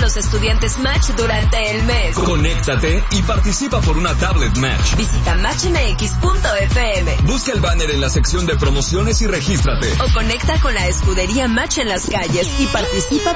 los estudiantes Match durante el mes. Conéctate y participa por una tablet Match. Visita matchmx.fm. Busca el banner en la sección de promociones y regístrate. O conecta con la escudería Match en las calles y participa